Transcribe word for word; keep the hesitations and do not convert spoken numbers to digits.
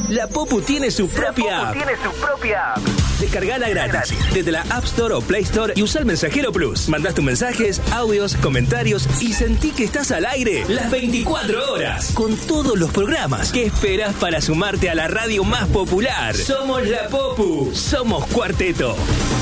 La Popu tiene su propia app. tiene su propia app. Descargala gratis desde la App Store o Play Store y usa el Mensajero Plus. Mandás tus mensajes, audios, comentarios y sentí que estás al aire las veinticuatro horas con todos los programas. ¿Qué esperas para sumarte a la radio más popular? Somos La Popu, somos Cuarteto.